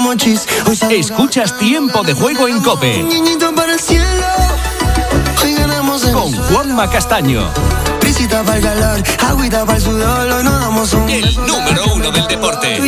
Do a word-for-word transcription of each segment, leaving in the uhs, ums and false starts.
Escuchas Tiempo de Juego en COPE con Juanma Castaño, el número uno del deporte.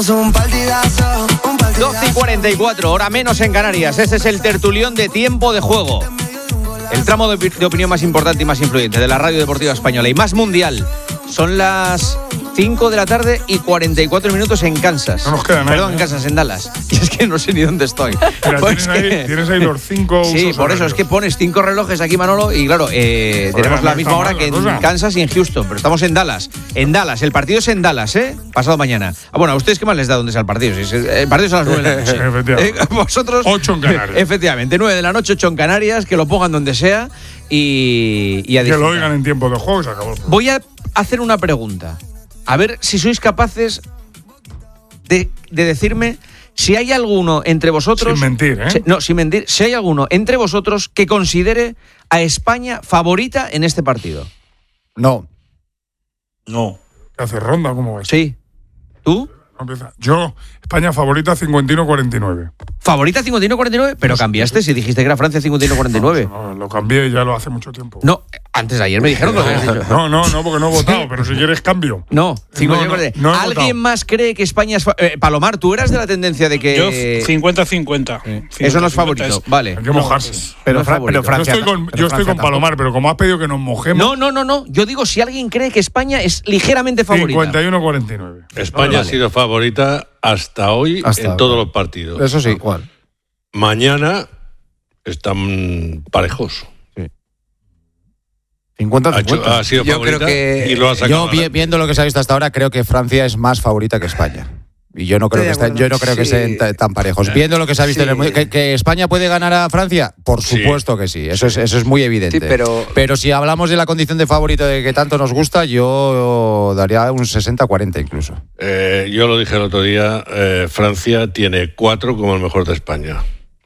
doce y cuarenta y cuatro, hora menos en Canarias. Este es el tertulión de Tiempo de Juego, el tramo de, de opinión más importante y más influyente de la radio deportiva española y más mundial. Son las cinco de la tarde y cuarenta y cuatro minutos en Kansas. No nos queda nada. Perdón, en Kansas, en Dallas. Y es que no sé ni dónde estoy. Mira, pues tienes, que... ahí, tienes ahí los cinco usos. Sí, por eso es que pones cinco relojes aquí, Manolo, y claro, eh, Joder, tenemos la no misma está hora mal que la en cosa. Kansas y en Houston, pero estamos en Dallas. En Dallas, el partido es en Dallas, ¿eh? Pasado mañana. Ah, bueno, ¿a ustedes qué más les da dónde está el partido? Si es- El partido es a las nueve de la noche. Efectivamente. Eh, Vosotros... Ocho en Canarias. Efectivamente, nueve de la noche, ocho en Canarias, que lo pongan donde sea y, y a Que lo disfrutar. oigan en tiempo de juego y se acabó. Voy a hacer una pregunta. A ver si sois capaces de, de decirme si hay alguno entre vosotros... Sin mentir, ¿eh? Si- no, sin mentir. Si hay alguno entre vosotros que considere a España favorita en este partido. No. No. ¿Qué hace ronda? ¿Cómo ves? Sí. ¿Tú? No empieza. Yo, España favorita cincuenta y uno cuarenta y nueve. ¿Favorita cincuenta y uno cuarenta y nueve? Pero cambiaste si dijiste que era Francia cincuenta y uno cuarenta y nueve. No, lo cambié ya lo hace mucho tiempo. No, antes de ayer me dijeron que lo habías dicho. No, no, no, porque no he votado, pero si quieres cambio. No, cincuenta y uno no, cuarenta y nueve. no he ¿Alguien votado. más cree que España es... fa- eh, Palomar, tú eras de la tendencia de que... Yo cincuenta cincuenta. Eso no es favorito. Vale. Hay que mojarse. Pero, No es Fra- favorito. pero Francia. yo estoy con, pero yo estoy Francia con Palomar, pero como has pedido que nos mojemos, No, no, no, no. Yo digo si alguien cree que España es ligeramente favorita. cincuenta y uno cuarenta y nueve. España ha sido favorita hasta hoy Hasta en ahora. todos los partidos. Eso sí. ¿Cuál? Mañana están parejos. cincuenta Ha, hecho- cincuenta. ha sido Yo favorita creo que y lo ha sacado yo vi- adelante. viendo lo que se ha visto hasta ahora, creo que Francia es más favorita que España. Y yo no creo que Estoy de estén, yo no creo que acuerdo. estén ta- tan parejos. Viendo lo que se ha visto en el mundo, ¿que, que España puede ganar a Francia, por Sí. supuesto que sí. Eso es, eso es muy evidente. Sí, pero- Pero si hablamos de la condición de favorito de que tanto nos gusta, yo daría un sesenta cuarenta incluso. Eh, yo lo dije el otro día, eh, Francia tiene cuatro como el mejor de España.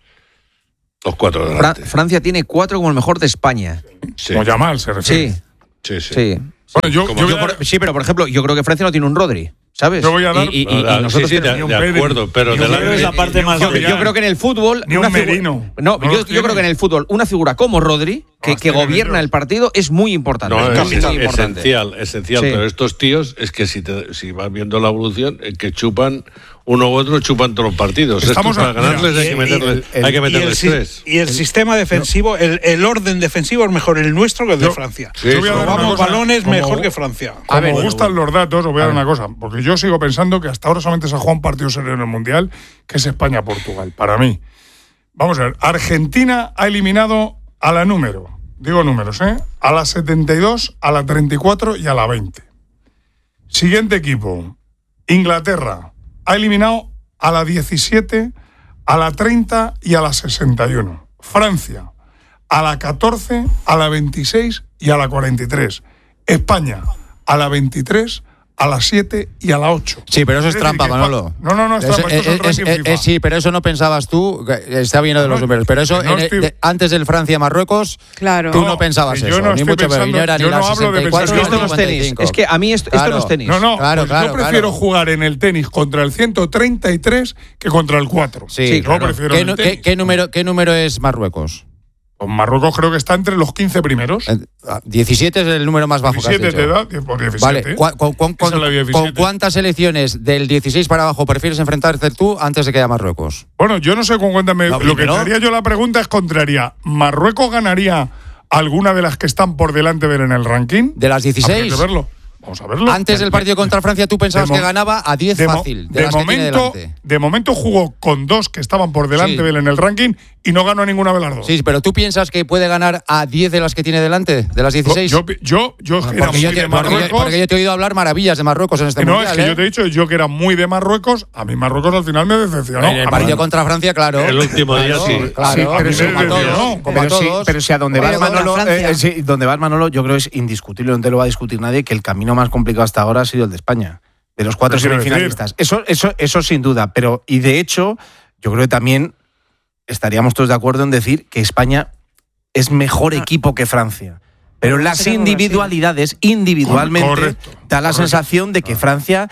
Los cuatro de Fra- delante. Francia tiene cuatro como el mejor de España. Sí, Como Yamal se refiere. Sí, sí, sí. sí. Bueno, yo, Como yo Yo voy a- por- sí, pero por ejemplo, yo creo que Francia no tiene un Rodri, ¿sabes? Yo voy a dar- Y, y- y- y Ah, nosotros sí, sí, tenemos- de, de Pedri, acuerdo, pero ni un delante- Pedri es la parte más ni un Yo, yo Villar, creo que en el fútbol. ni un una figu- Merino. No, No yo, los yo tiene. creo que en el fútbol una figura como Rodri, que, los que tienen gobierna ellos. el partido, es muy importante. No, es es, muy es importante. esencial, esencial. Sí. Pero estos tíos, es que si, te, si vas viendo la evolución, es que chupan uno u otro, chupan todos los partidos. Estamos Estos, para a- ganarles mira, hay que meterles, el- el- hay que Y el, meterles si- tres. y el sistema defensivo, el, el orden defensivo es mejor el nuestro que el de Yo- Francia. Sí, yo voy a sí. dar una Robamos cosa, balones como- mejor que Francia. Como A ver, me gustan bueno, los datos, os voy a dar una cosa. Porque yo sigo pensando que hasta ahora solamente se ha jugado un partido serio en el Mundial, que es España-Portugal. Para mí. Vamos a ver. Argentina ha eliminado a la número. Digo números, ¿eh? A la setenta y dos, a la treinta y cuatro y a la veinte. Siguiente equipo. Inglaterra ha eliminado a la diecisiete, a la treinta y a la sesenta y uno. Francia a la catorce, a la veintiséis y a la cuarenta y tres. España a la veintitrés, a la siete y a la ocho. Sí, pero eso es decir, trampa, que Manolo. No, no, no, es Eso- trampa. Esto es, el es- ranking es- FIFA. es- sí, pero eso no pensabas tú, que está bien lo de los No, números, pero eso que no en el- estoy- de- antes del Francia-Marruecos, Claro. tú no, No, pensabas que eso, yo no ni estoy mucho menos, pensando- ni era ni yo la no hablo de sesenta y cuatro, Es que pensar- esto no es tenis. cincuenta y cinco. Es que a mí esto, esto Claro. no es tenis. No, no, Claro, pues claro, yo prefiero claro. jugar en el tenis contra el ciento treinta y tres que contra el cuatro. Sí, Sí, yo claro. prefiero ¿Qué, en el nu- tenis. qué- qué número, ¿Qué número es Marruecos? Pues Marruecos creo que está entre los quince primeros. Eh, ah, diecisiete es el número más bajo que diecisiete has te dicho. da, diez por diecisiete. Vale, ¿cu- cu- cu- Esa es la con, diecisiete. con cuántas selecciones del dieciséis para abajo prefieres enfrentarte tú antes de que haya Marruecos? Bueno, yo no sé con cuántas me... No, lo que primero- te haría yo la pregunta es contraria. ¿Marruecos ganaría alguna de las que están por delante de él en el ranking? De las Habría dieciséis, que verlo. Vamos a verlo. antes del partido contra Francia tú pensabas De mo- que ganaba a diez de mo- fácil, de, de las que tiene momento, delante. de momento jugó con dos que estaban por delante Sí. de él en el ranking y no ganó a ninguna de las dos. Sí, pero tú piensas que puede ganar a diez de las que tiene delante, de las dieciséis. Yo, yo, yo era porque, muy yo de te, porque, yo, Marruecos. porque yo te he oído hablar maravillas de Marruecos en este Y no, mundial. es que ¿eh? yo te he dicho yo que era muy de Marruecos. A mí Marruecos al final me decepcionó. en el A partido mí- contra Francia, claro. El último día Claro, sí. Claro, Sí, a mí pero me como a decepcionó. todos, como a Pero sí, todos. pero si a donde Pero vas contra Manolo, Francia. eh, sí, donde vas Manolo, yo creo que es indiscutible, no te lo va a discutir nadie, que el camino más complicado hasta ahora ha sido el de España, de los cuatro ¿Qué quiero semifinalistas. Eso, eso, eso sin duda, pero y de hecho, yo creo que también estaríamos todos de acuerdo en decir que España es mejor equipo que Francia. Pero las Será algo así. individualidades, individualmente, Correcto, da la correcto. sensación de que Francia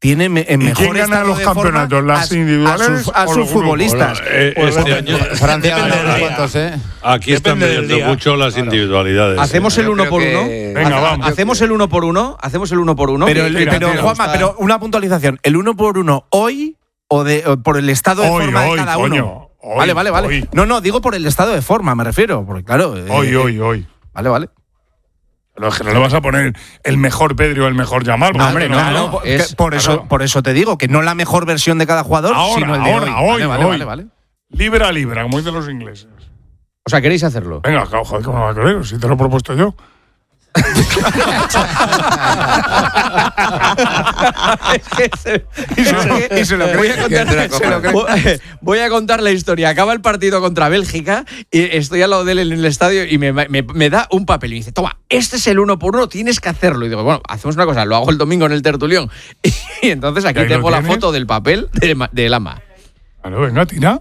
tiene me- en ¿Y mejor quién gana estado los de forma campeonatos, las a su- individuales a sus, a o sus los grupos? futbolistas. Bueno, eh, Pues este depende- año Francia ha Depende ganado del unos día. cuantos, ¿eh? aquí están Depende del midiendo día. mucho las individualidades. ¿Hacemos el Yo uno creo por que- uno? Venga, Ha- vamos. ¿Hacemos el uno por uno? ¿Hacemos el uno por uno? Pero, el- Tira, pero tira. Juanma, pero una puntualización. ¿El uno por uno hoy o, de, o por el estado de Hoy, forma hoy, de cada coño, uno? hoy, vale, vale, vale. hoy. No, no, digo por el estado de forma, me refiero. Porque claro. eh, Hoy, eh, hoy, hoy. Vale, vale. Pero es que no le vas a poner el mejor Pedri o el mejor Yamal. No, porque hombre, no, no, Claro, no, por- es- que por, eso, claro. por eso te digo que no la mejor versión de cada jugador, Ahora, sino el de ahora, hoy. hoy, vale, vale, hoy. vale, vale. Libra a libra, como dicen los ingleses. O sea, ¿queréis hacerlo? Venga, claro, joder, ¿cómo no va a querer? Si te lo he propuesto yo. Y se- y se lo voy a contar, se lo cree. Voy a contar la historia. Acaba el partido contra Bélgica y estoy al lado de él en el estadio y me, me- me da un papel y me dice, toma, este es el uno por uno, tienes que hacerlo. Y digo, bueno, hacemos una cosa, lo hago el domingo en el tertulión. Y entonces aquí ¿Y ahí lo tengo la tienes? foto del papel de, Ma- de Lama. Vale, venga, tira.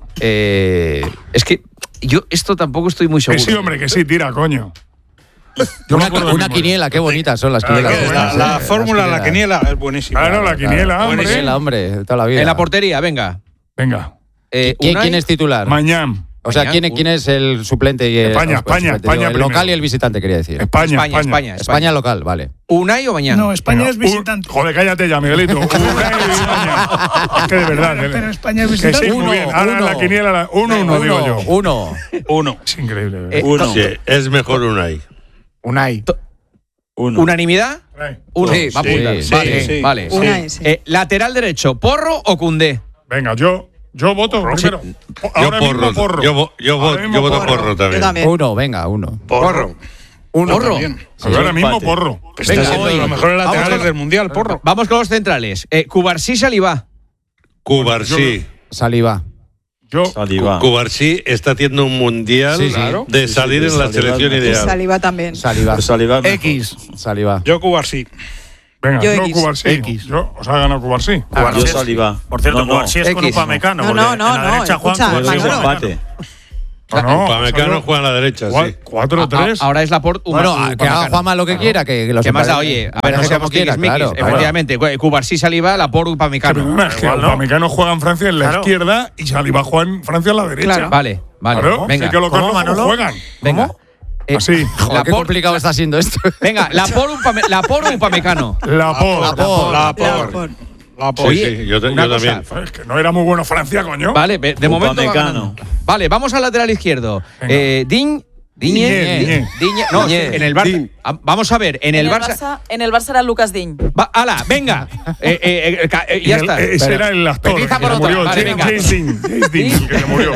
Eh, es que yo esto tampoco estoy muy Que seguro. sí, hombre, que sí, tira, coño. Yo me Una, acuerdo de una mi quiniela, qué bonitas son las Ah, quinielas. qué La, buenas, la eh, fórmula, las la quiniela, es buenísima. Claro, la quiniela, La hombre. quiniela, hombre, de toda la vida. En la portería, venga. Venga, Eh, ¿Quién, Unai, quién es titular? mañana. O sea, Mañana, ¿quién, un- quién es el suplente y el, España, el España, suplente, España digo, el primero. local y el visitante, quería decir. España, España, España. España, España local, vale. ¿Unai o mañana? No, España Venga, es visitante. un- joder, cállate ya, Miguelito. Una y España. Es que de verdad. Pero, eh. pero España es Que visitante. sí, muy Uno, bien. Ahora uno. la quiniela, la- uno, uno, digo yo. Uno. Uno. Es increíble. Eh, ¿verdad? Sí, es mejor Unai. Unai. Uno. ¿Unanimidad? Ahí. Uno. Sí, Va a apuntar. sí, vale, sí, vale. sí. Unai, sí. Eh, lateral derecho, ¿Porro o Cundé? Venga, yo, yo voto primero. Yo Ahora porro. mismo porro. Yo, vo- yo, vo- Ahora mismo yo voto porro. porro también. Yo también. Uno, venga, uno. Porro. Uno. Porro. También. Ahora mismo porro. Está Venga, siendo hoy. de los mejores Vamos laterales con- del mundial, porro. Vamos con los centrales. Eh, Cubarsí, Salivá. Cubarsí. Saliva. Yo, Saliva. Cubarsí está haciendo un mundial Sí, sí. Claro. de Sí, sí, salir de en la salir selección al- Y ideal. Saliva también. Saliva. Saliva. mejor. X. Saliva. Yo Cubarsí. venga, Yo yo X. Cubarsí. X. Yo, os ha ganado Cubarsí. Yo Saliva. Por cierto, No, no. Cubarsí es con X. Upamecano. No, porque no, no, en la no, derecha Juan escucha, Pues es un Manolo. empate. No, no, Pamecano salió juega a la derecha, cua- sí. cuatro tres. A- Ahora es Laporte. Bueno, a- que haga Juanma lo que quiera, que, que los ¿Qué más da? empates- Oye, a ver, Bueno, dejemos como que quiera, Tiquismiquis. claro, claro. Efectivamente, Cu- Cubarsí, Salivá, Laporte, Upamecano. Perdona, es que Igual, ¿no? Upamecano juega en Francia en la Claro. izquierda y Saliba juega en Francia en la derecha. Claro. Vale, vale. Claro, Venga, sí que los ¿Cómo, carlos Manolo? juegan. venga. Eh, Así. Joder, qué Laporte- complicado está siendo esto. Venga, Laporte, Upame- Laporte, Upamecano. La por. Laporte. La Claro, por. por- La por. Sí, Oye, sí, yo, te- una yo cosa. también. Es que no era muy bueno Francia, coño. Vale, de de momento. va Upamecano. ganando. Vale, vamos al lateral izquierdo. Venga. Eh, Diñ. Diñe. Diñe, Diñe. Diñe- No, Diñe. en el Barça. Diñ. Ah, Vamos a ver, en el Barça. en el Barça era Lucas Diñ. Va, ala, venga. Eh, eh, eh, ca- eh, Y ya el- está. Ese Espera. era el actor. Empieza que por se otro. murió. Vale, James- venga. James Dean. James Dean, el que se murió.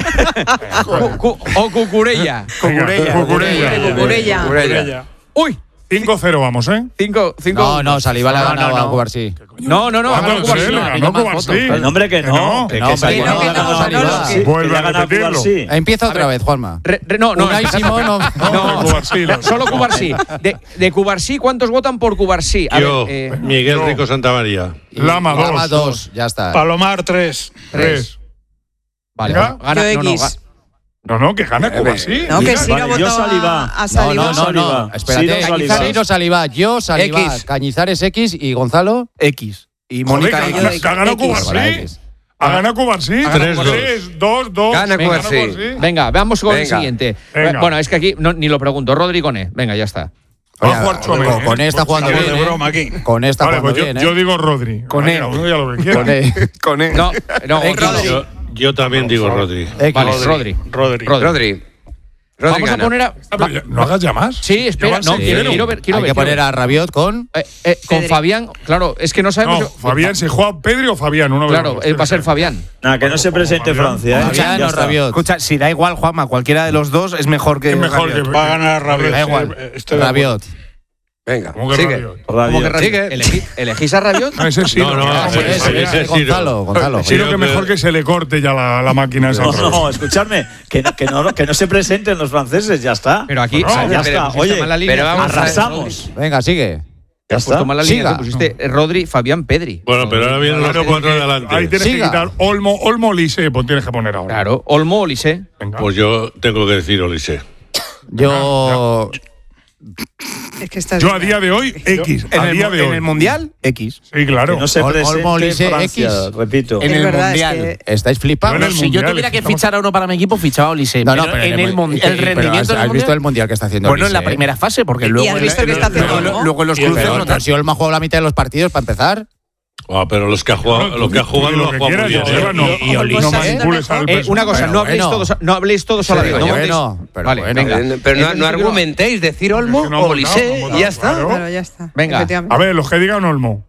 Cu- cu- O Cucurella. Venga, Cucurella. Cucurella. Cucurella. Uy, cinco cero vamos, ¿eh? cinco, cinco. No, no, Saliva le ha No, no, ganado no. a Cubarsí. No, no, no. ¿Cuándo ganó se Cubarsí. le No, ganó pilla más Cubarsí? fotos. El nombre que Que no. no. Que No, hombre, Que que no, no, que ha ganado no, Saliva. no, que- Vuelve Que a ha ganado repetirlo. Cubarsí. Empieza otra vez, Juanma. Re- re- no, no. Unai Simón, no. No, Cubarsí, no. Solo Cubarsí. De, de Cubarsí, ¿cuántos votan por Cubarsí? A Yo, ver, eh, Miguel yo. Rico Santamaría. Lama dos. Lama dos, ya está. Palomar tres. Tres. vale, Venga. gana, Yo no, no, X. ga- No, no, que gana Cubarsí. No, que sí, Vale, no yo votó Saliva. a, a No, Saliva. no, no, no. Saliva. Espérate. Ciro Saliva. Ciro Saliva, yo Saliva, X. Cañizares X y Gonzalo. X. Y Joder, Mónica que X. ha- que ha ganado X. Cubarsí. Hola, X. ¿Ha ganado Cubarsí? Tres, dos. Tres, dos, dos. Gana Venga, Cubarsí. Venga, vamos con el Venga. siguiente. Venga. Bueno, es que aquí no, ni lo pregunto. Rodri Coné. Venga, ya está. Va a Oye, jugar Chouameni, con- con ¿eh? esta jugando Pues, Estamos bien, de ¿eh? broma aquí. Con esta Vale, jugando pues yo, bien, ¿eh? yo digo Rodri. Con Venga, él. uno diga lo que quiera. Con E. Con él. No, no, X. Rodri. Yo, yo también digo Rodri. X. Vale, Rodri. Rodri. Rodri. Rodri. Rodri Vamos a gana. poner a. Ah, pero ya- no hagas ya más. Sí, espera, Ya van no, seis quiero, cero. quiero ver. Quiero Hay ver, que quiero poner ver. a Rabiot con. Eh, eh, con Pedri. Fabián, claro, es que no sabemos. No, Fabián, si juega Pedri o Fabián, uno de Claro, los eh, dos. va a ser Fabián. Nada, que no se presente Francia, ¿eh? Fabián Ya o está. Rabiot. Escucha, si da igual, Juanma, cualquiera de los dos es mejor que. Es mejor Rabiot. que. Va a ganar Rabiot. Da igual. Eh, estoy de acuerdo. Rabiot. Venga, ¿Cómo que sigue. Rabiot? ¿Cómo que Rabiot. Rabiot? Sigue. Elegí- ¿Elegís a Rabiot? No, ese sí. No, no, Ah, ese- pues, ese- ese es Ciro. Gonzalo, Gonzalo. Sí, lo que Ciro, mejor pero- que se le corte ya la, la máquina esa. No, otra vez. no, escuchadme, que, no- que, no, que no se presenten los franceses, ya está. Pero aquí. No, o sea, ya pero está. pusiste Oye, mal la línea, pero vamos a- arrasamos. Venga, sigue. Ya Has puesto está. mal la línea, Siga. que pusiste eh, Rodri, Fabián, Pedri. Bueno, pero ahora vienen los Claro, cuatro de porque adelante. Ahí tienes Siga. que quitar Olmo, Olmo Lise, pues tienes que poner ahora. Claro, Olmo, Olise. Venga. Pues yo tengo que decir Olise. Yo. Es que estás Yo a día de hoy, X. En A el, día de en hoy. el Mundial, X. Sí, claro. Que no se Ol- presente Olmo, Olise, Francia, X. repito. En Es el verdad, es Mundial. que- ¿Estáis flipando? No en el Si yo Mundial, tuviera que estamos- fichar a uno para mi equipo, fichaba a Olise. No, no, pero, pero en el, mu- mun- y- el pero rendimiento has, en el has visto Mundial- el mundial que está haciendo Bueno, en la Olise, ¿eh? primera fase, porque ¿Y luego has en visto la- que está haciendo luego- Olmo? luego en los Y- cruces Pero, no pero si Olmo ha jugado la mitad de los partidos para empezar. Ah, pero los que ha jugado, Bueno, lo que ha tú- jugado tú lo lo ha que jugado muy quieras, bien. Joseba, no, Y- y no Olise- manipules al Eh, personaje. una cosa, no Pero habléis bueno. todos, no habléis todos a la vez. Pero no bueno, montéis- pero Vale, bueno. venga. Pero no, Entonces, no yo quiero- argumentéis, decir Olmo Es que no han o votado, Olise, han votado, y ya está. claro. Claro, ya está. Venga. Efectivamente. A ver, los que digan Olmo.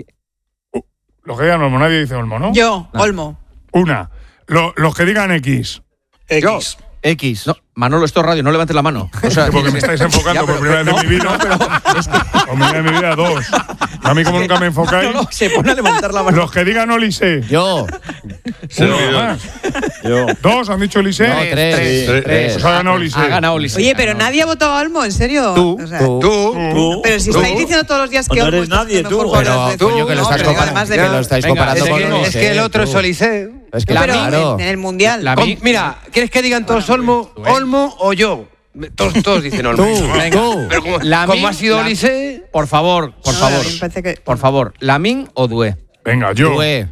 Los que digan Olmo, nadie dice Olmo, ¿no? Yo, Olmo. Una. Lo- los que digan X. X. X. No, Manolo, esto es radio, no levantes la mano. O sea, Porque me estáis enfocando por primera vez en mi vida. Por primera vez en mi vida, dos. A mí, como nunca me enfocáis. no, se pone a levantar la mano. Los que digan Olise. Yo. Uno más. Yo. Dos han dicho Olise. No, tres. tres, tres. tres. Pues ha ganado Olise. Ha ganado Olise. Oye, pero nadie ha votado a Olmo, ¿en serio? Tú, O sea, Tú. Tú. Tú. Pero si tú. estáis diciendo todos los días que No Olmo eres está nadie, haciendo tú. mejor Pero, jugador de- coño, que lo No, estás pero digo, comparando, además de que verdad. lo estáis Venga, comparando Es con que, Olise, es que el otro tú. es Olise. Es que La Pero claro. en, en el Mundial. La- Com- Mira, ¿quieres que digan todos Olmo, Olmo o yo? Todos, todos dicen Olmo. Tú, Venga. tú. Pero como, Lamin, como ha sido la- Olise, Por favor, por No, favor. a mí me parece que- Por favor, Lamin o Doué. Venga, yo. Due.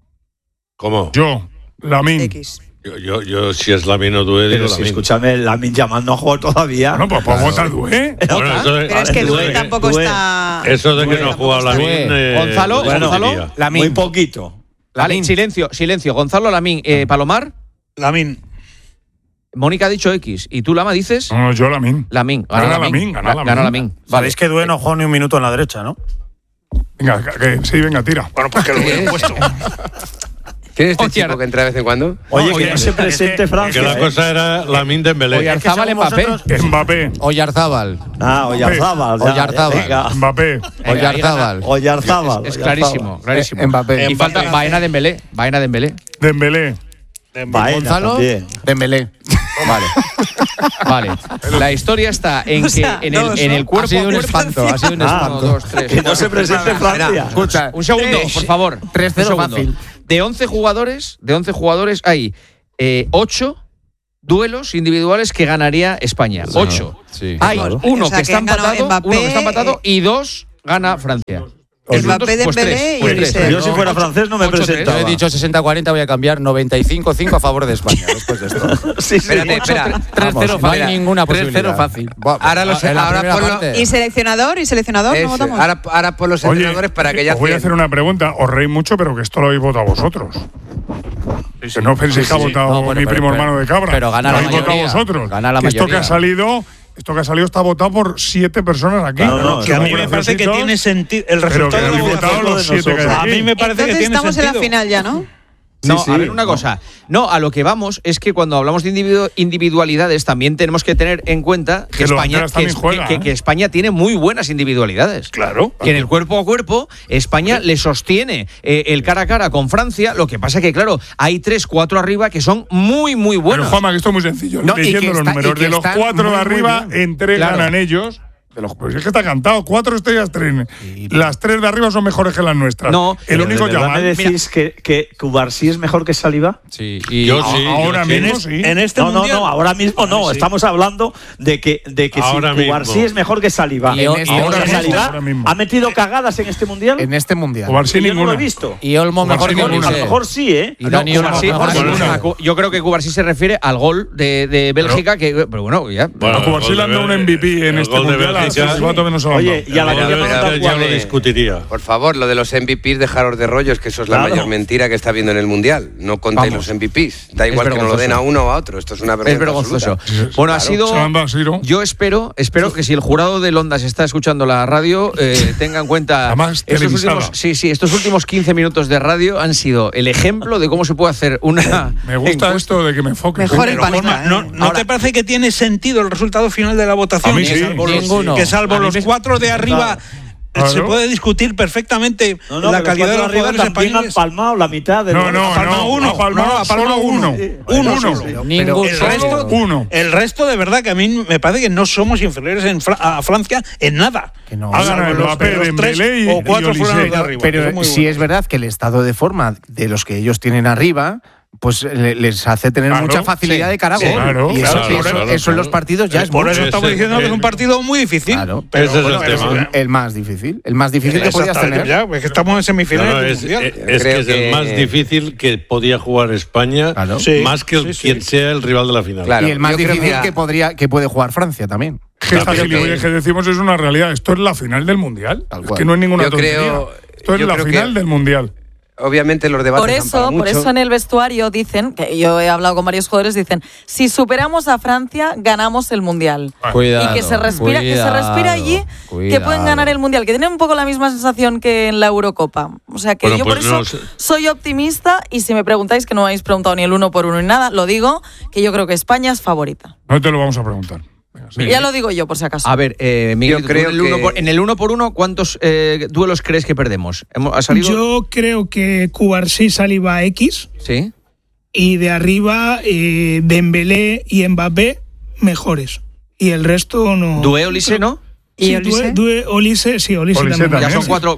¿Cómo? Yo. Lamin. X. Yo, yo, yo, si es Lamin o Due, digo Pero si, Lamin. escúchame, Lamin Yamal no ha jugado todavía. Bueno, pues podemos votar Due. Bueno, eso de- Pero es que eso de Due tampoco Due. está. Eso de que Due no ha tampoco jugado está. Lamin. Due. eh, Gonzalo, lo Gonzalo. discutiría. Lamin. Muy poquito. Vale, Lamin. silencio, silencio. Gonzalo, Lamin, eh, Palomar. Lamin. Mónica ha dicho X. ¿Y tú, Lama, dices? No, no, yo Lamin. Lamin. Gana Lamin, gana Lamin. Gana Lamin. Vale. Sabéis que Due no jugó ni un minuto en la derecha, ¿no? Venga, que, que- sí, venga, tira. Bueno, pues que lo hubieran puesto. ¿quién es este Hostia. chico que entra de vez en cuando? Oye, Oye, que no se es presente que- Francia. Que la ¿eh? cosa era Lamin Dembélé. Oyarzábal, según Mbappé. vosotros- Mbappé. Oyarzábal. Ah, Oyarzábal. ya, Oyarzábal. venga. Mbappé. Oyarzábal. Oyarzábal. Es clarísimo, clarísimo. Eh, Mbappé. Y falta Baena Dembélé. Baena Dembélé. Dembélé. Baena Gonzalo. también. Dembélé. Vale. Vale. La historia está en O que sea, en el, dos, en ¿no? el cuerpo Ha sido a un cuerpo- espanto, ha sido un Ah, espanto. Uno, dos, tres. Que no se presente Francia. Escucha, Un segundo, eh, por favor. tres cero Un segundo. fácil. De once jugadores, de once jugadores hay eh, ocho duelos individuales que ganaría España. ocho. Sí, Hay claro. uno O sea, que que está han ganado empatado, Mbappé, uno que está empatado eh, y dos gana Francia. Mbappé, Nosotros, pues, Dembélé tres, y pues, Olise. tres. Yo si fuera Ocho- francés no me ocho, tres. Yo presentaba. he dicho sesenta cuarenta, voy a cambiar noventa y cinco cinco a favor de España después de esto. Sí, sí. Espérate, espera. tres cero Vamos, no hay fácil. ninguna tres cero posibilidad. fácil. Buah, Ahora los- en la ahora primera ponlo- parte. ¿Y seleccionador? ¿Y seleccionador? Ese. ¿No votamos? Ahora, ahora por los Oye, entrenadores para que ya os voy a cien. hacer una pregunta. Os reís mucho, pero que esto lo habéis votado vosotros. Que no penséis que ha votado No, bueno, mi pero- primo pero- hermano de cabra. pero gana Lo la habéis votado mayoría. vosotros. Gana la Que esto que mayoría. ha salido, esto que ha salido está votado por siete personas aquí. Claro, no, Que a mí me Somos parece que graciositos, tiene sentido. El pero que resultado de la habéis votación votado los de siete que hay A aquí. mí me parece Entonces que tiene estamos en sentido. la final ya, ¿no? No, Sí, a sí. ver una cosa. No, a lo que vamos es que cuando hablamos de individu- individualidades también tenemos que tener en cuenta que, Que los España, delanteros que, también es- juegan, que- ¿eh? que España tiene muy buenas individualidades. Claro. Que en el cuerpo a cuerpo España le sostiene eh, el cara a cara con Francia. Lo que pasa que, claro, hay tres, cuatro arriba que son muy, muy Bueno, buenos. Juanma, que esto es muy sencillo. No, y Leyendo que los está- números y que de los están cuatro muy, de muy arriba, bien. en tres Claro. ganan ellos. De los, pues es que está cantado. Cuatro estrellas, tres. Las tres de arriba son mejores que las nuestras. No, el Pero único ¿de verdad Yamal. me decís que, que Cubarsí es mejor que Saliba? Sí, y Yo A- sí. yo ahora sí. En, mismo es- sí. en este No, no, mundial. no, ahora mismo no. Sí. Estamos hablando de que, de que Ahora si Cubarsí mismo. es mejor que Saliba. Y en este- Ahora ahora mismo, Saliba ahora mismo. ha metido cagadas en este mundial. En este mundial. Cubarsí Y yo no lo ninguna. he visto. y Olmo Cubarsí mejor que ninguna. A lo Olise. mejor sí, ¿eh? Y Dani Olmo Cubarsí- mejor que ninguna. Olise. Yo creo que Cubarsí se refiere al gol de, de Bélgica, que, pero bueno, ya. Bueno, A Cubarsí el le han dado gol un de M V P en el este gol de mundial. a Bélgica- Silvato que no se lo han Oye, dado. y a la El gol de que Bélgica pregunta ya lo cuál es. discutiría. Por favor, lo de los M V Ps, dejaros de rollos, que eso es la Claro. mayor mentira que está habiendo en el Mundial. No contéis Vamos. los M V Ps. Da igual que no lo den a uno o a otro. Esto es una vergüenza Es vergonzoso. absoluta. Bueno, ha Claro. sido. Se lo han dado a Siro. Yo espero, espero que si el jurado de Ondas está escuchando la radio, eh, tenga en cuenta. Además, estos televisada. últimos, sí, sí, estos últimos quince minutos de radio han sido el ejemplo de cómo se puede hacer una. Me gusta encuesta. esto de que me enfoques. Mejor el Pero, panista, Juanma, ¿eh? ¿no, ¿no Ahora- te parece que tiene sentido el resultado final de la votación? A mí Que sí. salvo los- Ninguno. Que salvo A mí los me- cuatro de arriba. Claro. Se puede discutir perfectamente No, no, la que calidad de cuatro los arriba jugadores también han españoles. palmado la mitad de No, los- no, Ha palmado no. uno. Ha palmado No, no, ha palmado solo uno. uno. Uno Uno. solo. Ningún El Solo resto, uno. el resto, de verdad, que a mí me parece que no somos inferiores en Fra- a Francia en nada. Que no. Ha Salvo ganado los- Mbappé, los tres Dembélé y- o cuatro y fueron Olise. los de arriba. Pero Eso es muy sí bueno. es verdad que el estado de forma de los que ellos tienen arriba pues le- les hace tener Claro, mucha facilidad sí, de cara a sí, gol. claro, y eso, claro, eso- claro, eso en claro. los partidos ya es Por mucho. eso estamos Ese- diciendo que es un partido muy difícil. Claro. Ese es el bueno, tema. es- El más difícil. El más difícil que podías Exactamente, tener. ya, pues que estamos en semifinales No, no, del es, Mundial. es- es Creo que es el que- más difícil que podía jugar España, Claro. Sí, más que el- sí, sí. quien sea el rival de la final. Claro. Y el más yo creo difícil que- que, podría, que puede jugar Francia también. Que esta Claro, gilipollez que- que decimos es una realidad. Esto es la final del Mundial. Tal Es cual. que no es ninguna Yo tontería. creo- Esto es yo la creo final que- del Mundial. Obviamente los debates Por dan para eso, por mucho. eso en el vestuario dicen, que yo he hablado con varios jugadores, dicen, si superamos a Francia, ganamos el Mundial. Cuidado, y que se respira, que se respira allí, que pueden cuidado. ganar el Mundial, que tienen un poco la misma sensación que en la Eurocopa. O sea que Bueno, yo pues por eso no sé. soy optimista y si me preguntáis, que no me habéis preguntado ni el uno por uno ni nada, lo digo, que yo creo que España es favorita. No te lo vamos a preguntar. Venga, sí. Ya lo digo yo, por si acaso. A ver, eh, Miguel, Yo creo tú en, el uno que- por, en el uno por uno, ¿cuántos eh, duelos crees que perdemos? ¿Hemos, ¿Ha salido? Yo creo que Cubarsí saliva X Sí. y de arriba eh, Dembélé y Mbappé mejores. Y el resto no. Due Olise, ¿no? ¿Y Sí, Olise? Due, Due, Olise, sí, Olise, Olise también. Ya también. son cuatro.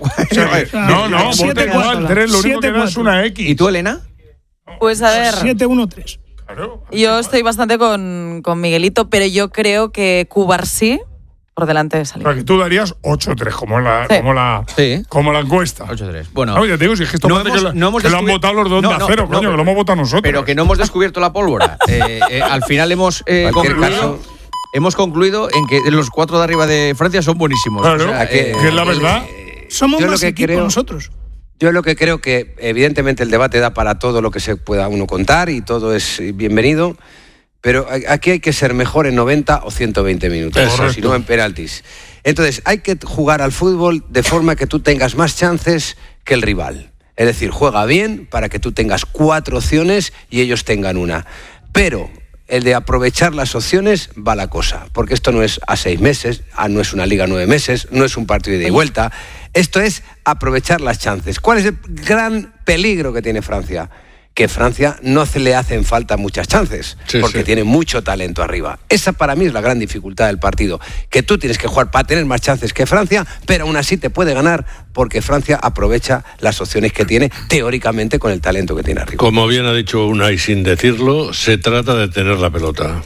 No, no, Siete, vota igual. cuatro. Tres, lo único Siete, que da es cuatro. una X. ¿Y tú, Elena? Pues a ver, siete uno tres. Claro. yo estoy bastante con, con Miguelito, pero yo creo que Cubarsí por delante de O Saliba. sea, que tú darías ocho tres, como la, Sí. como la, Sí. como la encuesta. ocho tres. Bueno. No, ya te digo, si es que esto No parece hemos- que, lo- no hemos que lo han descubri- votado los dos No, de no, acero, no, coño, pero- que lo hemos votado nosotros. Pero que no hemos descubierto la pólvora. Eh, eh, al final hemos eh, Cualquier concluido, caso- hemos concluido en que los cuatro de arriba de Francia son buenísimos. Claro, O sea, que, eh, que es la verdad. Somos Yo lo más que equipo creo- nosotros. Yo lo que creo que evidentemente el debate da para todo lo que se pueda uno contar y todo es bienvenido, pero a- aquí hay que ser mejor en noventa o ciento veinte minutos, Exacto. o si no en penaltis. Entonces hay que jugar al fútbol de forma que tú tengas más chances que el rival. Es decir, juega bien para que tú tengas cuatro opciones y ellos tengan una. Pero el de aprovechar las opciones va la cosa, porque esto no es a seis meses, ah, no es una liga a nueve meses, no es un partido de ida y vuelta. Esto es aprovechar las chances. ¿Cuál es el gran peligro que tiene Francia? Que Francia no se le hacen falta muchas chances, Sí, porque sí. tiene mucho talento arriba. Esa para mí es la gran dificultad del partido, que tú tienes que jugar para tener más chances que Francia, pero aún así te puede ganar porque Francia aprovecha las opciones que tiene teóricamente con el talento que tiene arriba. Como bien ha dicho Unai sin decirlo, se trata de tener la pelota.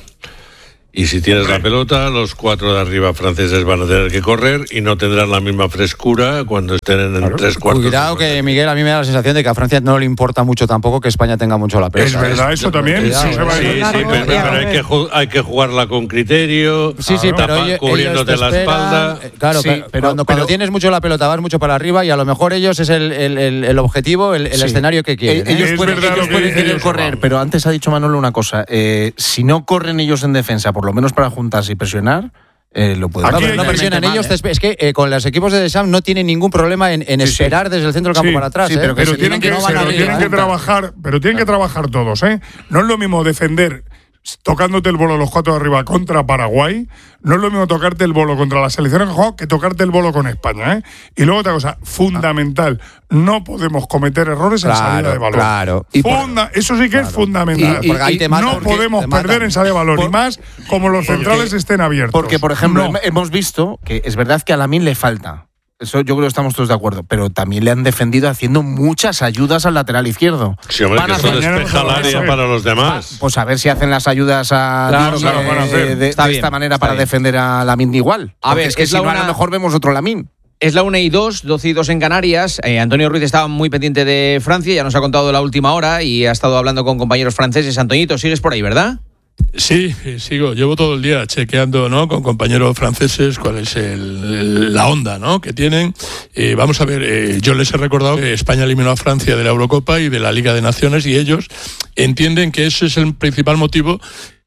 Y si tienes la pelota, los cuatro de arriba franceses van a tener que correr y no tendrán la misma frescura cuando estén en Claro. tres cuartos. Cuidado que, Miguel, a mí me da la sensación de que a Francia no le importa mucho tampoco que España tenga mucho la pelota. Es verdad, eso también. Cuidado, Sí, se va a Sí, ir. sí, pero, pero hay, que ju- hay que jugarla con criterio. Sí, sí, pero tapa- ellos, cubriéndote ellos te la esperan, espalda. eh, Claro, Sí, pero, pero- cuando, cuando pero- tienes mucho la pelota, vas mucho para arriba y a lo mejor ellos es el, el- el- el objetivo, el, el Sí. escenario que quieren. Eh, ¿eh? ellos Es pueden, verdad ellos lo que pueden dice querer Joseba. correr, pero antes ha dicho Manolo una cosa. eh, si no corren ellos en defensa, por lo menos para juntarse y presionar, eh, lo pueden Aquí hacer. hay no que- presionan mal, ellos, ¿eh? te espe- es que eh, con los equipos de Deschamps no tienen ningún problema en, en Sí, sí. esperar desde el centro del campo Sí, para atrás. sí, ¿eh? pero que Pero se tienen que, no van pero arriba, tienen que ¿eh? trabajar, pero tienen que trabajar todos, ¿eh? No es lo mismo defender tocándote el bolo los cuatro de arriba contra Paraguay, no es lo mismo tocarte el bolo contra la selección que juega que tocarte el bolo con España, ¿eh? Y luego otra cosa fundamental, no podemos cometer errores en Claro, salida de balón. claro. Y Funda- eso sí que es fundamental. Y- y- porque ahí te matan, no porque podemos te matan. perder en salida de balón, Por- y más como los centrales estén abiertos. Porque, por ejemplo, No. hem- hemos visto que es verdad que a Lamine le falta. Eso yo creo que estamos todos de acuerdo. Pero también le han defendido haciendo muchas ayudas al lateral izquierdo. Sí, hombre, Van que a eso hacer- despeja el área sí. para los demás. Pues a ver si hacen las ayudas a Claro, Digne, claro, van a hacer. eh, de, Está de bien, esta manera está para bien. defender a Lamine igual. A Porque ver, es que es si la no, a una- lo mejor vemos otro Lamine. Es la una y dos, doce y dos en Canarias. Eh, Antonio Ruiz estaba muy pendiente de Francia, ya nos ha contado la última hora y ha estado hablando con compañeros franceses. Antoñito, sigues por ahí, ¿verdad? Sí, eh, sigo. Llevo todo el día chequeando, ¿no? Con compañeros franceses cuál es el, el- la onda, ¿no? Que tienen. Eh, vamos a ver. Eh, yo les he recordado que España eliminó a Francia de la Eurocopa y de la Liga de Naciones y ellos entienden que ese es el principal motivo.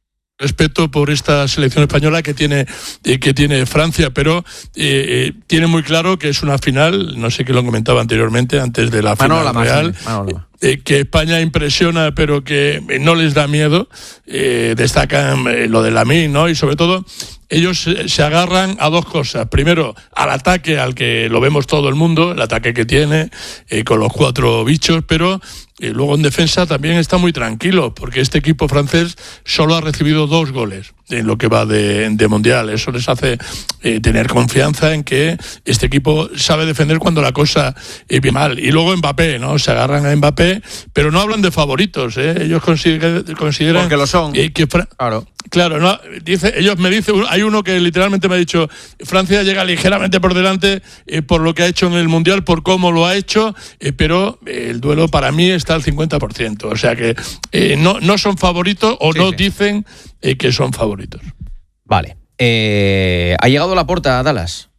Respeto por esta selección española que tiene eh, que tiene Francia, pero eh, eh, tiene muy claro que es una final. No sé qué lo comentaba anteriormente antes de la Manola, final real. Manola. Eh, que España impresiona pero que eh, no les da miedo, eh, destacan eh, lo de Lamine, ¿no? Y sobre todo ellos eh, se agarran a dos cosas. Primero, al ataque al que lo vemos todo el mundo, el ataque que tiene eh, con los cuatro bichos, pero Y luego en defensa también está muy tranquilo, porque este equipo francés solo ha recibido dos goles en lo que va de, de Mundial. Eso les hace eh, tener confianza en que este equipo sabe defender cuando la cosa eh, viene mal. Y luego Mbappé, ¿no? Se agarran a Mbappé, pero no hablan de favoritos, ¿eh? Ellos consideran, consideran porque lo son. Eh, que Fra- claro. Claro, no, dice, ellos me dicen, hay uno que literalmente me ha dicho, Francia llega ligeramente por delante eh, por lo que ha hecho en el Mundial, por cómo lo ha hecho, eh, pero eh, el duelo para mí está al cincuenta por ciento. O sea que eh, no, no son favoritos o sí, no sí. dicen eh, que son favoritos. Vale. Eh, ha llegado Laporta a Dallas.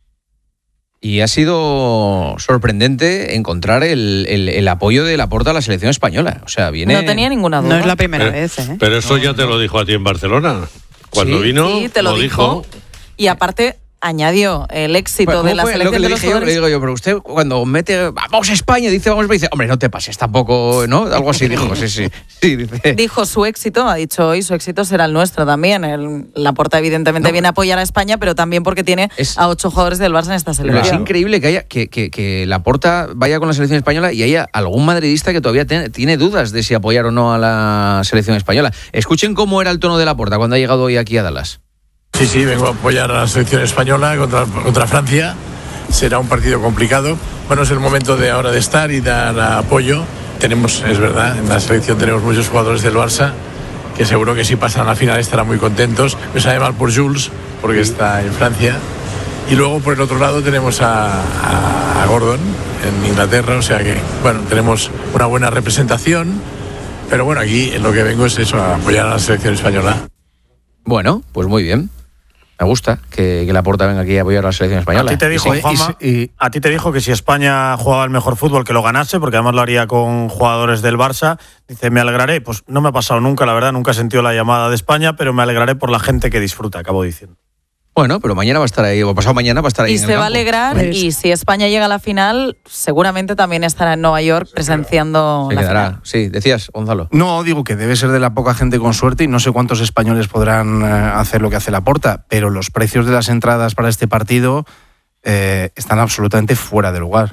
Y ha sido sorprendente encontrar el, el, el apoyo de Laporta a la selección española. O sea, viene... No tenía ninguna duda. No es la primera Pero, vez, ¿eh? pero eso ya te lo dijo a ti en Barcelona. Cuando Sí, vino, sí, te lo dijo. dijo. Y aparte añadió el éxito ¿Cómo de la fue? Lo selección que le de los dije yo, le jugadores. digo yo, pero usted cuando mete vamos a España, dice vamos a España, dice, hombre, no te pases tampoco, ¿no? Algo así dijo, sí, sí. sí dice. Dijo su éxito, ha dicho hoy, su éxito será el nuestro también. El, Laporta evidentemente No, viene a apoyar a España, pero también porque tiene es, a ocho jugadores del Barça en esta Pero es selección. increíble que haya que, que, que Laporta vaya con la selección española y haya algún madridista que todavía te, tiene dudas de si apoyar o no a la selección española. Escuchen cómo era el tono de Laporta cuando ha llegado hoy aquí a Dallas. Sí, sí, vengo a apoyar a la selección española contra, contra Francia. Será un partido complicado. Bueno, es el momento de ahora de estar y dar apoyo. Tenemos, es verdad, en la selección tenemos muchos jugadores del Barça que seguro que si pasan a la final estarán muy contentos. Me sabe mal por Jules, porque está en Francia. Y luego por el otro lado tenemos a, a, a Gordon en Inglaterra, o sea que, bueno, tenemos una buena representación. Pero bueno, aquí lo que vengo es eso, a apoyar a la selección española. Bueno, pues muy bien. Me gusta que, que Laporta venga aquí a apoyar a la selección española. A ti te dijo, Sí, Juanma, y- y- a ti te dijo que si España jugaba el mejor fútbol que lo ganase, porque además lo haría con jugadores del Barça. Dice, me alegraré. Pues no me ha pasado nunca, la verdad, nunca he sentido la llamada de España, pero me alegraré por la gente que disfruta, acabo diciendo. Bueno, pero mañana va a estar ahí, o pasado mañana va a estar ahí Y en se el va a campo. alegrar, y si España llega a la final, seguramente también estará en Nueva York presenciando Se la quedará. final. Sí, decías, Gonzalo. No, digo que debe ser de la poca gente con suerte y no sé cuántos españoles podrán eh, hacer lo que hace Laporta, pero los precios de las entradas para este partido eh, están absolutamente fuera de lugar.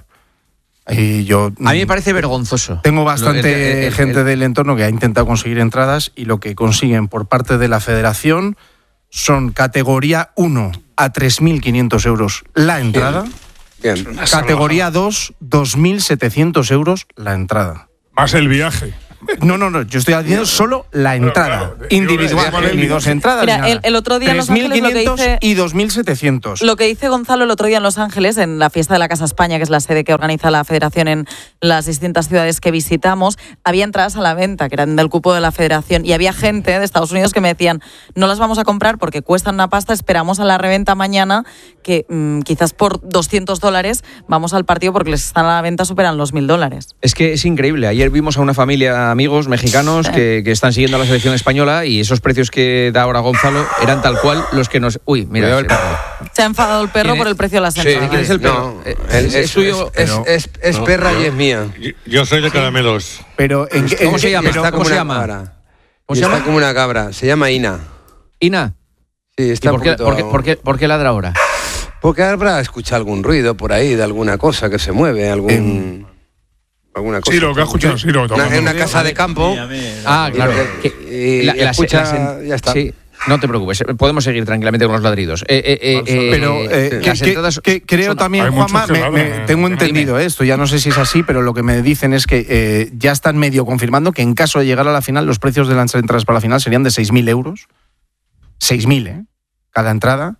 Y yo, A mí me parece vergonzoso. Tengo bastante Lo- el- el- el- gente el- del entorno que ha intentado conseguir entradas y lo que consiguen por parte de la federación son categoría uno a tres mil quinientos euros la entrada, Bien. categoría dos, dos mil setecientos euros la entrada. Más el viaje. No, no, no, yo estoy haciendo solo la entrada claro, individual, digo, ni dos entradas. Mira, ni nada. el- el otro día en Los Ángeles lo que tres mil quinientos dice- y dos mil setecientos. Lo que dice Gonzalo el otro día en Los Ángeles, en la fiesta de la Casa España, que es la sede que organiza la Federación en las distintas ciudades que visitamos, había entradas a la venta, que eran del cupo de la Federación, y había gente de Estados Unidos que me decían, no las vamos a comprar porque cuestan una pasta, esperamos a la reventa mañana, que mmm, quizás por doscientos dólares vamos al partido porque les están a la venta, superan los mil dólares. Es que es increíble. Ayer vimos a una familia, amigos mexicanos, que, que están siguiendo a la selección española y esos precios que da ahora Gonzalo eran tal cual los que nos... Uy, mira. Cuidado el se- Se ha enfadado el perro ¿Quién por es? el precio de las Sí, entradas. ¿quién es el perro? No, Eh, el- es, es, es tuyo. es, es, es No, perra no. y es mía. Yo- Yo soy de caramelos. Pero ¿en qué- ¿Cómo en se qué- llama? pero- Está- ¿Cómo como se una llama? cabra. ¿Cómo Y se está llama? como una cabra. Se llama Ina. Ina. Sí, ¿Y está por qué, un poquito- por, qué, por, qué, por qué ladra ahora? Porque habrá escuchado algún ruido por ahí de alguna cosa que se mueve, algún alguna cosa. Sí, lo que ha escuchado, sí, lo que Una, en una casa de campo. Ah, claro. Y- Que- y- la- y las- escucha- las en- ya está. Sí, no te preocupes. Podemos seguir tranquilamente con los ladridos. Eh, eh, eh, eh, Pero eh, las que- entradas que- creo son- también, hay muchos Juanma, que me- ladran, me- eh. tengo Dime. entendido esto, ya no sé si es así, pero lo que me dicen es que eh, ya están medio confirmando que en caso de llegar a la final, los precios de las entradas para la final serían de seis mil euros. seis mil, ¿eh? Cada entrada.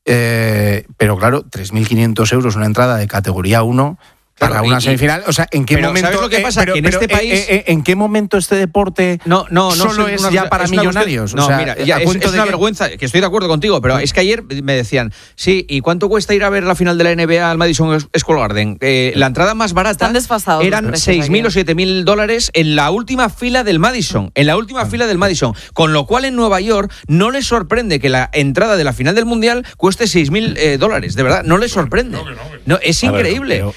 Eh, pero claro, tres mil quinientos euros una entrada de categoría uno. Para Claro, una y- semifinal, o sea, ¿en qué pero momento? ¿sabes lo que eh, pasa? pero- Que en pero, este eh, país- eh, eh, ¿en qué momento este deporte No, no, no. solo es una ya cosa- para es una millonarios? cuestión- O no, sea, mira, ya ¿a es, cuento es de una que- vergüenza, que estoy de acuerdo contigo, pero es que ayer me decían, sí, ¿y cuánto cuesta ir a ver la final de la N B A al Madison Square Garden? Eh, la entrada más barata Están desfasados los eran precios seis mil aquí. o siete mil dólares en la última fila del Madison, en la última fila del Madison, con lo cual en Nueva York no les sorprende que la entrada de la final del Mundial cueste seis mil eh, dólares, de verdad, no les sorprende. No, es A ver, increíble. pero- Este- Ah, esto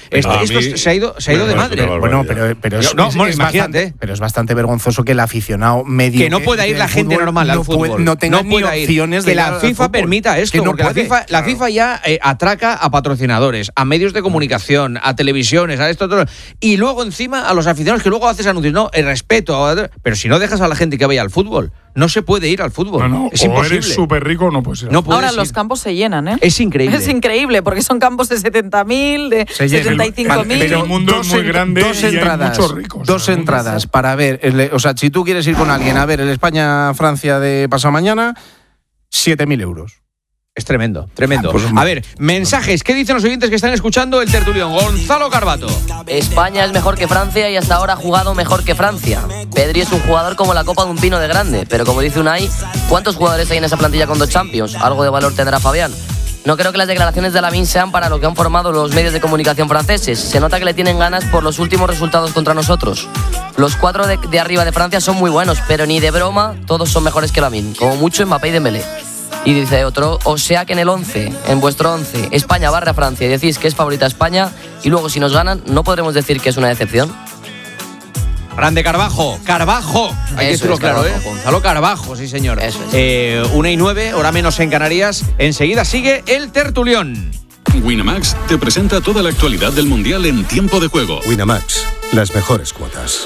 esto mí, se ha ido, se ha ido de madre. Bueno, pero, pero es, no, es, bueno, es imagínate. bastante, pero es bastante vergonzoso que el aficionado medio Que no pueda ir la gente normal al no fútbol. Puede, no tenga no pueda ni ir. opciones que de la FIFA permita esto, que no porque puede, la, FIFA, la FIFA ya eh, atraca a patrocinadores, a medios de comunicación, a televisiones, a esto, todo. Y luego encima a los aficionados que luego haces anuncios. No, el respeto. Pero si no dejas a la gente que vaya al fútbol, no se puede ir al fútbol. No, no, es o imposible. eres súper rico, no puedes ir. No puedes Ahora ir. los campos se llenan, ¿eh? Es increíble. Es increíble, porque son campos de setenta mil, de setenta y cinco mil. Pero el mundo es muy grande dos y hay entradas, muchos ricos. Dos entradas para ver, el, o sea, si tú quieres ir con alguien a ver el España-Francia de pasado mañana, siete mil euros. Es tremendo, tremendo. Ah, pues, a ver, mensajes. ¿Qué dicen los oyentes que están escuchando el tertulión? Gonzalo Carbato. España es mejor que Francia y hasta ahora ha jugado mejor que Francia. Pedri es un jugador como la copa de un pino de grande, pero como dice Unai, ¿cuántos jugadores hay en esa plantilla con dos Champions? Algo de valor tendrá Fabián. No creo que las declaraciones de Lamine sean para lo que han formado los medios de comunicación franceses. Se nota que le tienen ganas por los últimos resultados contra nosotros. Los cuatro de, de arriba de Francia son muy buenos, pero ni de broma todos son mejores que Lamine. Como mucho Mbappé y Dembélé. Y dice otro, o sea que en el once, en vuestro once, España barra Francia y decís que es favorita España y luego si nos ganan no podremos decir que es una decepción. Grande Carbajo, Carbajo. Hay que decirlo claro, ¿eh? Gonzalo Carbajo, sí señor. Eso es. Eh, una y nueve, hora menos en Canarias. Enseguida sigue el tertulión. Winamax te presenta toda la actualidad del Mundial en tiempo de juego. Winamax, las mejores cuotas.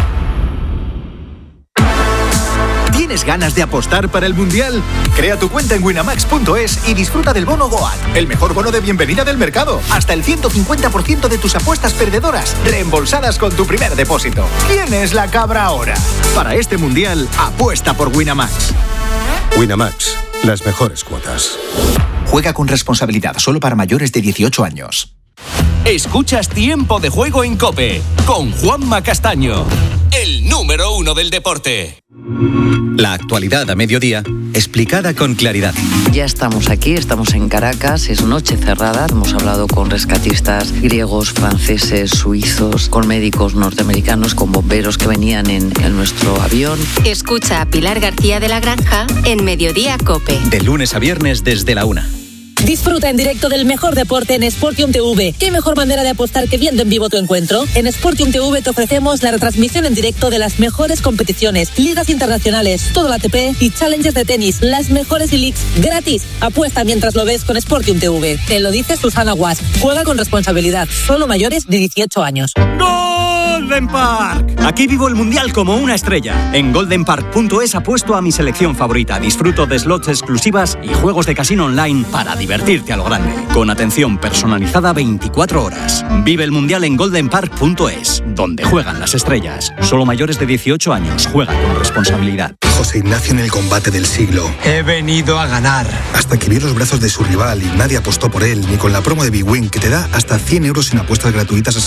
¿Tienes ganas de apostar para el Mundial? Crea tu cuenta en winamax punto es y disfruta del bono Goat, el mejor bono de bienvenida del mercado. Hasta el ciento cincuenta por ciento de tus apuestas perdedoras reembolsadas con tu primer depósito. ¿Quién es la cabra ahora? Para este Mundial, apuesta por Winamax. Winamax, las mejores cuotas. Juega con responsabilidad, solo para mayores de dieciocho años. Escuchas Tiempo de Juego en COPE con Juanma Castaño, el número uno del deporte. La actualidad a mediodía, explicada con claridad. Ya estamos aquí, estamos en Caracas, es noche cerrada. Hemos hablado con rescatistas griegos, franceses, suizos, con médicos norteamericanos, con bomberos que venían en, en nuestro avión. Escucha a Pilar García de la Granja en Mediodía COPE. De lunes a viernes desde la una. Disfruta en directo del mejor deporte en Sportium T V. ¿Qué mejor manera de apostar que viendo en vivo tu encuentro? En Sportium T V te ofrecemos la retransmisión en directo de las mejores competiciones, ligas internacionales, todo el A T P y challenges de tenis, las mejores e-leagues gratis. Apuesta mientras lo ves con Sportium T V. Te lo dice Susana Guas. Juega con responsabilidad. Solo mayores de dieciocho años. Golden Park. Aquí vivo el Mundial como una estrella. En golden park punto es apuesto a mi selección favorita. Disfruto de slots exclusivas y juegos de casino online para divertirte a lo grande. Con atención personalizada veinticuatro horas. Vive el Mundial en golden park punto es, donde juegan las estrellas. Solo mayores de dieciocho años. Juega con responsabilidad. José Ignacio en el combate del siglo. He venido a ganar. Hasta que vio los brazos de su rival y nadie apostó por él, ni con la promo de Big Win que te da hasta cien euros en apuestas gratuitas a